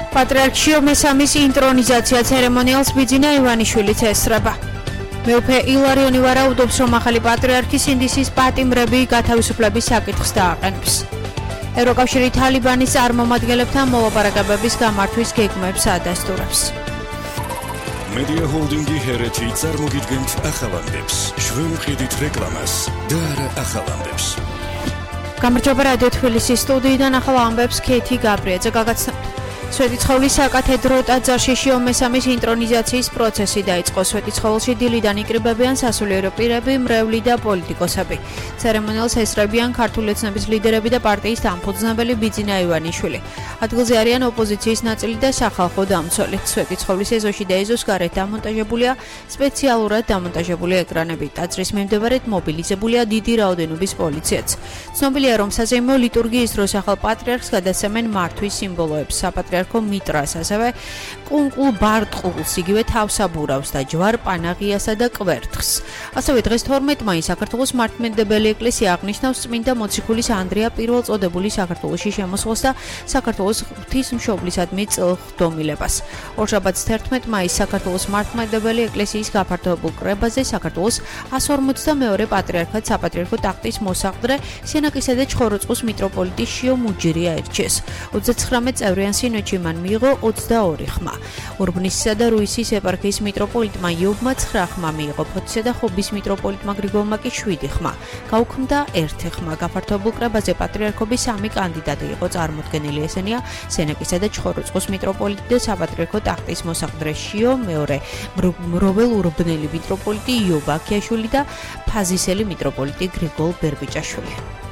Patriarchio მესამის ინტრონიზაცია ცერემონიალს ბიძინა ივანიშვილიც ესწრება. მეუფე ილარიონი ვარაუდობს, რომ ახალი პატრიარქი სინდისის პატიმრები გათავისუფლების საკითხს დააყენებს. ევროკავშირი თალიბანის წარმომადგენლებთან მოლაპარაკებების გამართვის გეგმებს ადასტურებს. Media Holdingi ჰერეთი წარმოგიდგენთ ახალამდებს. შვენ ვყიდით რეკლამას და არა ახალამდებს. გამარჯობა რადიო თბილისის სტუდიიდან ახალ ამბებს ქეთი გაბრიაძე გაგაცნობთ. სვეტიცხოვლის საკათედრო ტაძარში შიო მესამის ინტრონიზაციის პროცესი დაიწყო. სვეტიცხოვლში დილიდან იკრიბებიან სასულიერო პირები, მრევლი და პოლიტიკოსები. ცერემონიალს ესწრებიან ქართული ეთნების ლიდერები და პარტიის დამფუძნებელი ბიძინა ივანიშვილი. ადგილზე არიან ოპოზიციის ნაწილი და სახალხო დამცველი. სვეტიცხოვლის ეზოში და ეზოს გარეთ დამონტაჟებულია სპეციალურად დამონტაჟებული ეკრანები. ტაძრის მიმდებარედ მობილიზებულია დიდი რაოდენობის პოლიციაც. ცნობილია, რომ საზეიმო ლიტურგიის დროს ახალ პატრიარქს გადასცემენ მართვის სიმბოლოებს. საპატრიარქო მიტრას, ასევე კუნკულ ბარტყულს, იგივე თავსაბურავს და ჯვარ პანაღიასა და კვერთხს. ასევე დღეს 12 მაისს საქართველოს მართლმადიდებელი ეკლესია აღნიშნავს წმინდა მოციქულის ანდრია პირველწოდებული საქართველოში შემოსვლას და საქართველოს ღვთისმშობლისადმი წილხდომილებას. ორშაბათს 11 მაისს საქართველოს მართლმადიდებელი ეკლესიის გაფართოებულ კრებაზე საქართველოს 152 პატრიარქად საპატრიარქო ტახტის მოსაყდრე სენაკისა და ჩხოროწყუს მიტროპოლიტი შიო მუჯირია ირჩიეს. 39 წევრიან სინოდში მან მიიღო 22 ხმა. ურბნისისა და რუისის ეპარქიის მიტროპოლიტმა იობმა 9 ხმა მიიღო, ფოთისა და ხობის მიტროპოლიტმა გრიგოლმა კი 7 ხმა. გაუქმდა 1 ხმა. გაფართოებულ კრებაზე პატრიარქობის 3 კანდიდატი იყო წარმოდგენილი, ესენია სენაკისა და ჩხოროწყუს მიტროპოლიტი და საპატრიარქო ტახტის მოსაყდრე შიო, მეორე მროվել ურბნელი მიტროპოლიტი იობ აქიაშვილი და ფაზისელი მიტროპოლიტი გრიგოლ ბერბიჭაშვილი.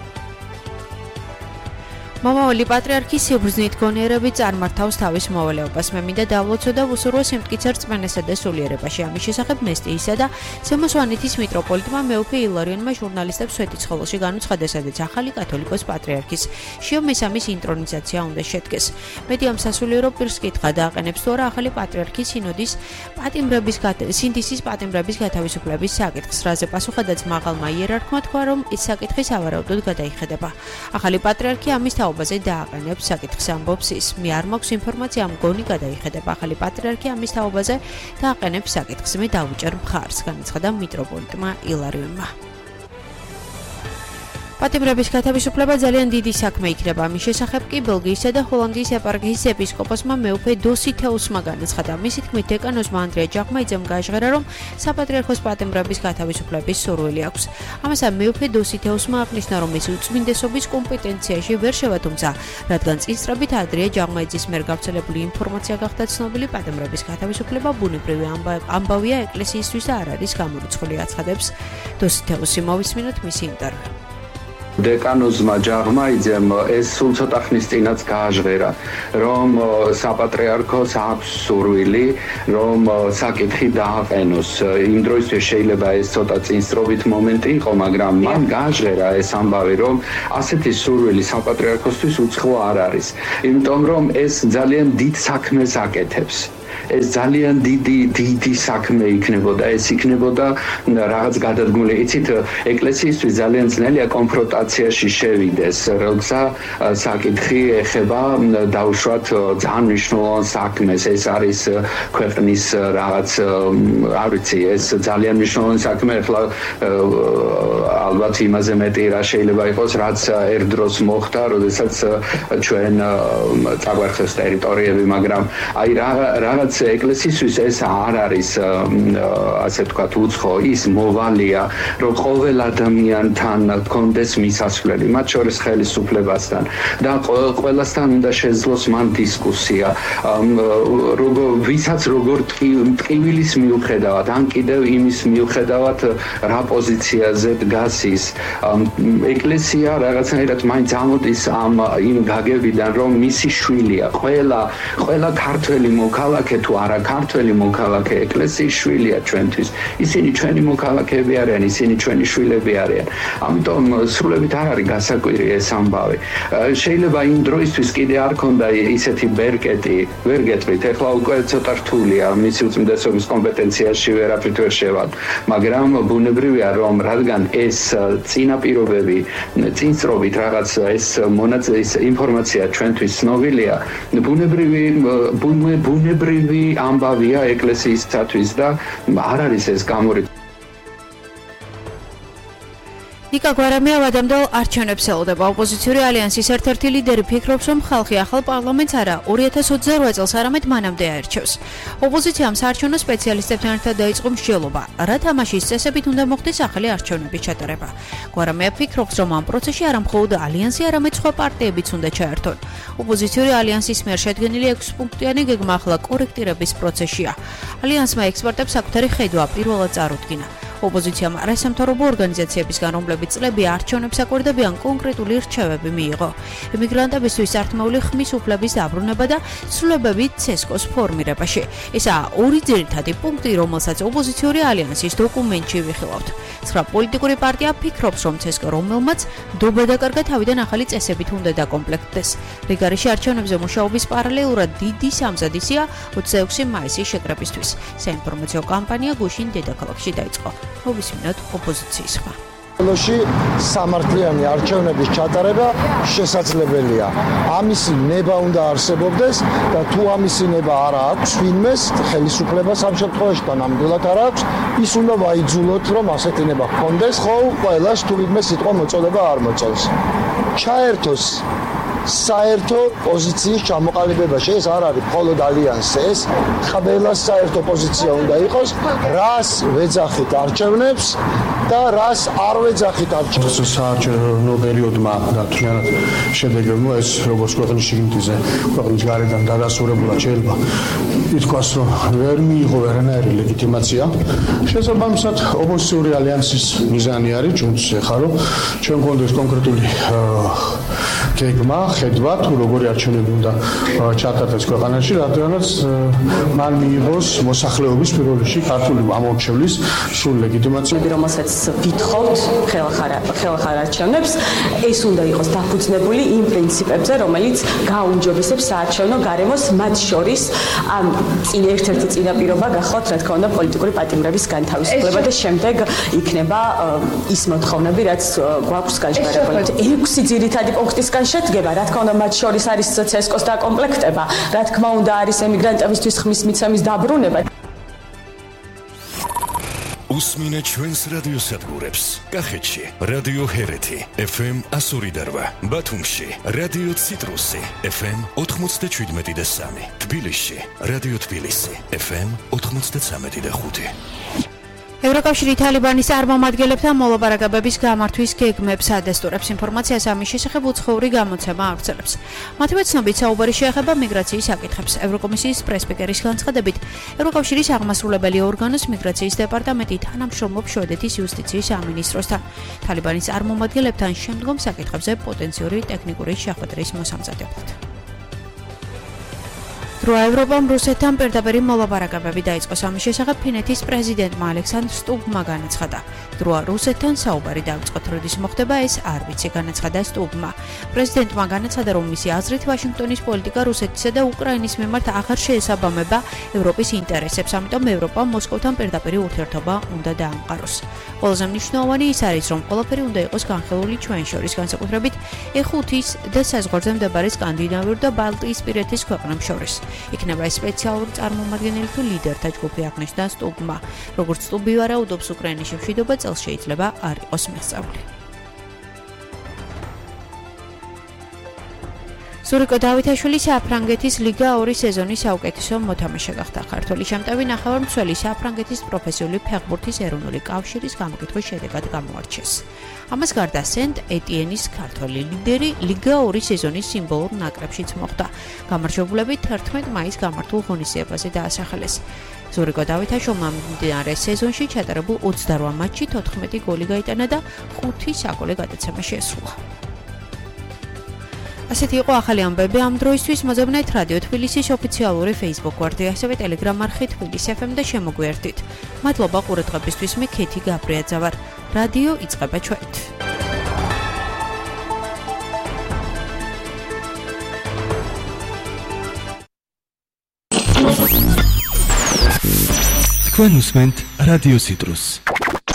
მომავალი პატრიარქი სიბრძნით გონიერებით წარმართავს თავის მოვალეობას. მე მინდა დავლოცო და ვუსურვო სიმტკიცე რწმენასა და სულიერებაში. ამის შესახებ მესტიისა და ზემო სვანეთის მიტროპოლიტმა მეუფე ილარიონმა ჟურნალისტებს სვეტიცხოვლში განუცხადა, სადაც ახალი კათოლიკოს პატრიარქის შიო მესამის ინტრონიზაცია უნდა შედგეს. მედიამ სასულიერო პირს კითხა დააყენებს თუ არა ახალი პატრიარქი სინდისის პატიმრების გათავისუფლების საკითხს, რაზე პასუხადაც მაღალმა იერარქმა თქვა, რომ ეს საკითხი სავარაუდოდ გადაიხედება. ახალი პატრიარქი ამის თაობაზე დააყენებს საკითხს, ამბობს ის. მე არ მაქვს ინფორმაცია, მგონი გადაიხედება. ახალი პატრიარქი ამის თაობაზე დააყენებს საკითხს, მე დავუჭერ მხარს, განაცხადა მიტროპოლიტმა ილარიონმა. პატიმრების გათავისუფლება ძალიან დიდი საქმე იქნება. ამის შესახებ კი ბელგიისა და ჰოლანდიის ეპარქიის ეპისკოპოსმა მეუფე დოსითეუსმა განაცხადა. მისი თქმით, დეკანოზმა ანდრია ჯაღმაიძემ გააჟღერა, რომ საპატრიარქოს პატიმრების გათავისუფლების სურვილი აქვს. ამასთან მეუფე დოსითეუსმა აღნიშნა, რომ ეს უწმინდესობის კომპეტენციაში ვერ შევა, თუმცა რადგან წინსწრებით ანდრია ჯაღმაიძის მიერ გავრცელებული ინფორმაცია გახდა ცნობილი, პატიმრების გათავისუფლება ბუნებრივი ამბავია ეკლესიისთვის და არ არის გამორიცხული, აცხადებს დოსითეუსი. მოვისმინოთ მისი ინტერვიუ. დეკანოზმა ჯაღმაიძემ ეს სულ ცოტა ხნის წინაც გააჟღერა, რომ საპატრიარქოს აქვს სურვილი, რომ საკითხი დააყენოს. იმ დროისთვის შეიძლება ეს ცოტა წინსწრობით მომენტი იყო, მაგრამ მან გააჟღერა ეს ამბავი, რომ ასეთი სურვილი საპატრიარქოსთვის უცხო არ არის, იმიტომ რომ ეს ძალიან დიდ საქმეს აკეთებს. ეს ძალიან დიდი საქმე იქნებოდა, ეს იქნებოდა რაღაც გადადგმული. იცით, ეკლესიისთვის ძალიან ძნელია კონფრონტაციაში შევიდეს, როცა საკითხი ეხება დაუშვათ ძალიან მნიშვნელოვან საქმეს. ეს არის ქვეყნის რაღაც, არ ვიცი, ეს ძალიან მნიშვნელოვანი საქმე. ახლა ალბათ იმაზე მეტი რა შეიძლება იყოს, რაც ერთდროს მოხდა, როდესაც ჩვენ წაგვერხეს ტერიტორიები, მაგრამ აი რაღაც ეკლესიისთვის ეს არ არის, ასე ვთქვათ, უცხო. ის მოვალია, რომ ყოველ ადამიანთან კონდეს მისასვლელი, მათ შორის ხელისუფლებასთან და ყველასთან უნდა შეძლოს მან დისკუსია, ვისაც როგორ ტკივილის მიუხედავად, ან კიდევ იმის მიუხედავად, რა პოზიციაზე დგას ის. ეკლესია რაღაცნაირად მაინც ამოდის იმ გაგებიდან, რომ მისი შვილია. ყველა ქართველი მოქალაქე თუ არა ქართველი მოქალაქე ეკლესიის შვილია ჩვენთვის. ისინი ჩვენი მოქალაქეები არიან, ისინი ჩვენი შვილები არიან. ამიტომ სრულებით არ არის გასაკვირი ეს ამბავი. შეიძლება იმ დროისთვის კიდე არ ქონდა ისეთი ბერკეტი, ვერ გეტყვით, ეხლა უკვე ცოტა რთულია, მისი უწმიდესობის კომპეტენციაში ვერაფრით ვერ შევალ, მაგრამ ბუნებრივია რომ რადგან ეს წინაპირობები წინსწრობით რაღაც ეს ინფორმაცია ჩვენთვის ცნობილია, ბუნებრივი ამბავია ეკლესიისათვის და არ არის ეს გამორიცხული. ნიკა გვარამი ავადამდელ არჩევნებს ელოდება. ოპოზიციური ალიანსის ერთ-ერთი ლიდერი ფიქრობს, რომ ხალხი ახალ პარლამენტს არა 2028 წელს, არამედ მანამდე აერჩევს. ოპოზიციამ საარჩევნო სპეციალისტებთან ერთად დაიწყო მსჯელობა, რა თამაშის წესებით უნდა მოხდეს ახალი არჩევნების ჩატარება. გვარამია ფიქრობს, რომ ამ პროცესში არა მხოლოდ ალიანსი, არამედ სხვა პარტიებიც უნდა ჩაერთონ. ოპოზიციური ალიანსის მიერ შედგენილი 6-პუნქტიანი გეგმა ახლა კორექტირების პროცესშია. ალიანსმა ექსპერტებს საკუთარი ხედვა პირველად წარუდგინა. ოპოზიციამ არასამთავრობო ორგანიზაციებისგან, რომლებიც წლები არჩევნებს აკვირდებიან, კონკრეტული რჩევები მიიღო. იმიგრანტებისთვის სართმეული ხმის უფლების დაბრუნება და ცვლილებები ცესკოს ფორმირებაში. ესაა ორი ძირითადი პუნქტი, რომელსაც ოპოზიციური ალიანსის დოკუმენტში ვიხილავთ. 9 პოლიტიკური პარტია ფიქრობს, რომ ცესკო რომელმაც დობა დაკარგა თავიდან ახალი წესებით უნდა დაკომპლექტდეს. რიგარიში არჩევნებზე მუშაობის პარალელურად დიდი სამზადისია 26 მაისის შეკრებისთვის. საინფორმაციო კამპანია გუშინ დედაქალაქში დაიწყო. მოვისმინოთ ოპოზიციის ხმა. ში სამართლიანი არჩევნების ჩატარება შესაძლებელია. ამისი ნება უნდა არსებობდეს და თუ ამისი ნება არ აქვს ვინმეს ხელისუფლებას ამ შემთხვევაში და ნამდვილად არ აქვს, ის უნდა ვაიძულოთ, რომ ასეთი ნება ჰქონდეს, ხო, ყველას თუ ვინმე სიტყვა მოწოდება არ მოწონს. ჩაერთოს საერთო პოზიციის ჩამოყალიბებაში, ეს არ არის მხოლოდ ალიანსი, ეს ყველას საერთო პოზიცია უნდა იყოს, რას ვეძახით არჩევნებს და რას არ ვეძახით არჩევნებს. საარჩევნო პერიოდმა მთლიანად შედეგებმა ეს როგორც ქვეყნის შიგნითზე, ქვეყნის გარედან დადასტურებულად შეიძლება ითქვას, რომ ვერ მიიღო ვერანაირი ლეგიტიმაცია. შესაბამისად, ოპოზიციური ალიანსის მიზანი არის ჩვენც ეხლა, რომ ჩვენ გვქონდეს კონკრეტული გეგმა, ხედვა, თუ როგორი არჩევნები უნდა ჩატარდეს ქვეყანაში, რადგანაც მან მიიღოს მოსახლეობის პირველ რიგში ქართული ამორჩევლის სრული ლეგიტიმაცია, რომელსაც ვითხოვთ ხელახარ არჩევნებს, ეს უნდა იყოს დაფუძნებული იმ პრინციპებზე, რომელიც გააუმჯობესებს საარჩევნო გარემოს, მათ შორის ამ ერთ-ერთი წინაპირობა გახლავთ, რა თქმა უნდა, პოლიტიკური პატიმრების განთავისუფლება და შემდეგ იქნება ის მოთხოვნები, რაც გვაქვს გაჟღერებული. 6 ძირითადი პუნქტისგან შედგება, რა თქმა უნდა, მათ შორის არის ცესკოს დაკომპლექტება, რა თქმა უნდა, არის ემიგრანტებისთვის ხმის მიცემის დაბრუნება. უსმინეთ ჩვენს რადიოსადგურებს. კახეთში რადიო ჰერეთი FM 102.8, ბათუმში რადიო ციტრუსი FM 97.3, თბილისში რადიო თბილისი FM 93.5. ევროკავშირი თალიბანის წარმომადგენლებთან მოლაპარაკებების გამართვის გეგმებს ადასტურებს. ინფორმაციას ამის შესახებ უცხოური გამოცემა ავრცელებს. მათივე ცნობით საუბარი შეეხება მიგრაციის საკითხებს. ევროკომისიის პრესპიკერის განცხადებით, ევროკავშირის აღმასრულებელი ორგანოს მიგრაციის დეპარტამენტი თანამშრომლობს შვედეთის იუსტიციის სამინისტროსთან. თალიბანის წარმომადგენლებთან შემდგომ საკითხებზე პოტენციური ტექნიკური შეხვედრის მოსამზადებლად. დროა ევროპამ რუსეთთან პირდაპირ მოლაპარაკებები დაიწყო. ამის შესახებ ფინეთის პრეზიდენტმა ალექსანდრ სტუბმა განაცხადა. დროა რუსეთთან საუბარი დაიწყოთ, როდის მოხდება ეს არ ვიცი, განაცხადა სტუბმა. პრეზიდენტმა განაცხადა, რომ მისი აზრით ვაშინგტონის პოლიტიკა რუსეთისა და უკრაინის მიმართ აღარ შეესაბამება ევროპის ინტერესებს, ამიტომ ევროპამ მოსკოვთან პირდაპირ ურთიერთობა უნდა დაამყაროს. ყველაზე მნიშვნელოვანი ის არის, რომ ყველაფერი უნდა იყოს განხილული ჩვენ შორის, განსაკუთრებით E5-ის და საზღვარზე მდებარე სკანდინავიურ და ბალტიისპირეთის ქვეყნებს შორის. იქნება სპეციალური წარმომადგენელი თუ ლიდერთა ჯგუფი, აღნიშნა სტუბმა. როგორც სტუბი ვარაუდობს, უკრაინის მშვიდობა წელს შეიძლება არ იყოს მიღწეული. ზურიკო დავითაშვილი საფრანგეთის ლიგა 2 სეზონის საუკეთესო მოთამაშე გახდა. ქართველი შემტევი ნახევარმცველი საფრანგეთის პროფესიული ფეხბურთის ეროვნული კავშირის გამოკითხვის შედეგად გამოარჩიეს. ამას გარდა სენტ-ეტიენის ქართველი ლიდერი ლიგა 2 სეზონის სიმბოლურ ნაკრებშიც მოხვდა. გამარჯვებულები 11 მაისს გამართულ ღონისძიებაზე დაასახელეს. ზურიკო დავითაშვილმა მიმდინარე სეზონში ჩატარებულ 28 მატჩში 14 გოლი გაიტანა და 5 საგოლე გადაცემა შეასრულა. ასეთი იყო ახალი ამბები ამ დროისთვის. მოძებნეთ რადიო თბილისის ოფიციალური Facebook გვერდი, ასევე Telegram არხი თბილისი FM და შემოგვიერთდით. მადლობა ყურადღებისთვის, მე ქეთი გაბრიაძე ვარ. რადიო იწყება ჩვენით. თქვენ უსმენთ რადიო ციტრუსს.